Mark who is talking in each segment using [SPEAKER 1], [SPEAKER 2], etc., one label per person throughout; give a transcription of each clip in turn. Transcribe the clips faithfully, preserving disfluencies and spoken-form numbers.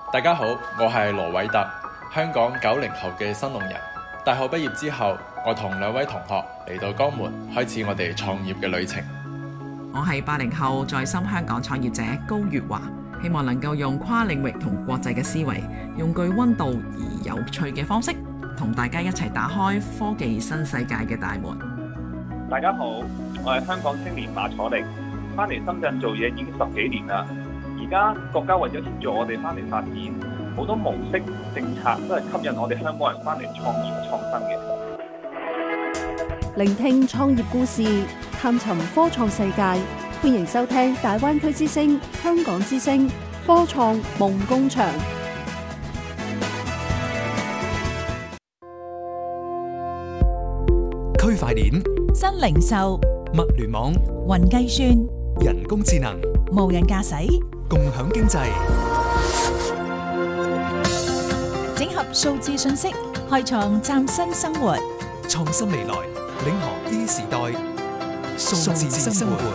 [SPEAKER 1] 大家好，我係羅偉特，香港九零後嘅新農人。大學畢業之後，我同兩位同學嚟到江門，開始我哋創業嘅旅程。
[SPEAKER 2] 我係八零後在深香港創業者高月華，希望能夠用跨領域同國際嘅思維，用具溫度而有趣嘅方式，同大家一齊打開科技新世界嘅大門。
[SPEAKER 3] 大家好，我係香港青年馬楚力，翻嚟深圳做嘢已經十幾年啦。而家國家為咗協助我哋翻嚟發展，好多模式政策都係吸引我哋香港人翻嚟創業創新嘅。
[SPEAKER 4] 聆聽創業故事，探尋科創世界，歡迎收聽大灣區之聲、香港之聲科創夢工場。
[SPEAKER 5] 區塊鏈、
[SPEAKER 6] 新零售、
[SPEAKER 5] 物聯網、
[SPEAKER 6] 雲計算、
[SPEAKER 5] 人工智能、
[SPEAKER 6] 無人駕駛、
[SPEAKER 5] 共享經濟，
[SPEAKER 6] 整合數字信息，開創嶄新生活。
[SPEAKER 5] 創新未來，領航 E 時代，數字生活。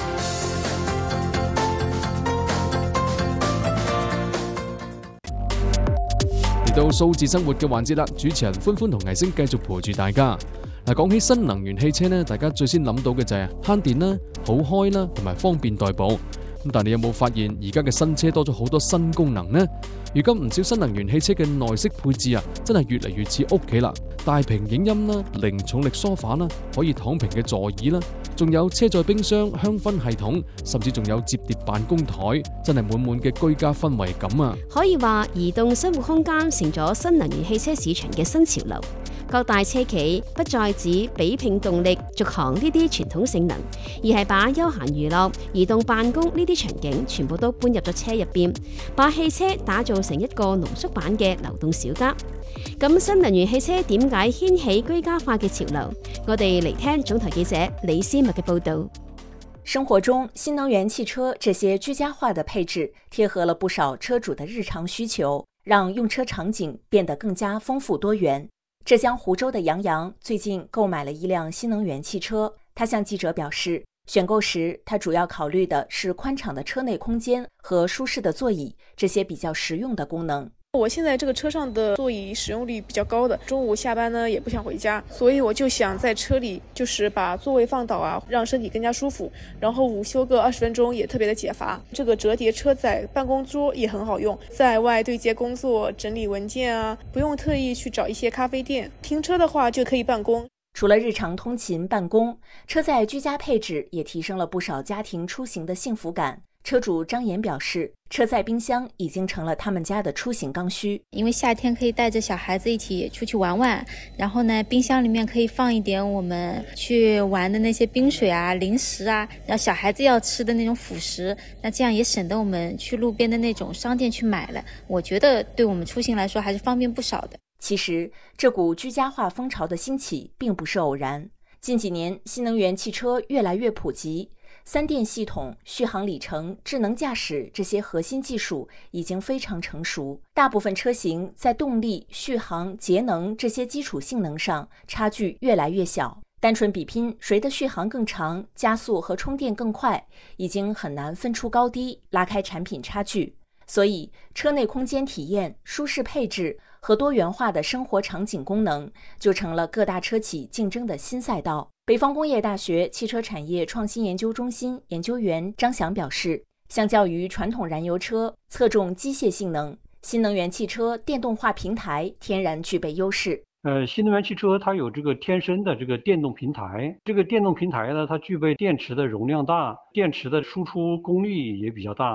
[SPEAKER 7] 嚟到數字生活嘅環節啦，主持人歡歡同藝星繼續陪住大家。嗱，講起新能源汽車呢，大家最先諗到嘅就係慳電啦、好開啦，同埋方便代步。咁但係你有冇發現而家嘅新車多咗好多新功能呢？如今唔少新能源汽車嘅內飾配置啊，真係越嚟越似屋企啦。大屏影音啦、零重力梳化啦、可以躺平嘅座椅啦，仲有車載冰箱、香薰系統，甚至仲有摺疊辦公台，真係滿滿嘅居家氛圍感啊！
[SPEAKER 8] 可以話移動生活空間成咗新能源汽車市場嘅新潮流。各大車企不再只比拼動力、續航呢啲傳統性能，而係把休閒娛樂、移動辦公呢啲場景全部都搬入咗車入邊，把汽車打造成一個濃縮版嘅流動小家。咁新能源汽車點解掀起居家化嘅潮流？我哋嚟聽總台記者李思密嘅報道。
[SPEAKER 9] 生活中，新能源汽車這些居家化的配置貼合了不少車主的日常需求，讓用車場景變得更加豐富多元。浙江湖州的楊洋最近購買了一輛新能源汽車，他向記者表示，選購時他主要考慮的是寬敞的車內空間和舒適的座椅，這些比較實用的功能。
[SPEAKER 10] 我現在這個車上的座椅使用率比較高的，中午下班呢也不想回家，所以我就想在車裡就是把座位放倒啊，讓身體更加舒服，然後午休個二十分鐘也特別的解乏。這個折疊車載辦公桌也很好用，在外對接工作、整理文件啊，不用特意去找一些咖啡店，停車的話就可以辦公。
[SPEAKER 9] 除了日常通勤辦公，車載居家配置也提升了不少家庭出行的幸福感。車主張岩表示，車載冰箱已經成了他們家的出行剛需。
[SPEAKER 11] 因為夏天可以帶着小孩子一起出去玩玩，然後呢，冰箱裡面可以放一點我們去玩的那些冰水啊、零食啊，然後小孩子要吃的那種輔食，那這樣也省得我們去路邊的那種商店去買了。我覺得對我們出行來說還是方便不少的。
[SPEAKER 9] 其實，這股居家化風潮的興起並不是偶然。近幾年，新能源汽車越來越普及，三電系統、續航里程、智能駕駛這些核心技術已經非常成熟。大部分車型在動力、續航、節能這些基礎性能上差距越來越小。單純比拼誰的續航更長、加速和充電更快，已經很難分出高低，拉開產品差距。所以，車內空間體驗、舒適配置和多元化的生活場景功能，就成了各大車企競爭的新賽道。北方工業大學汽車產業創新研究中心研究員張翔表示，相較於傳統燃油車側重機械性能，新能源汽車電動化平台天然具備優勢。
[SPEAKER 12] 呃，新能源汽車它有這個天生的這個電動平台，這個電動平台呢，它具備電池的容量大，電池的輸出功率也比較大。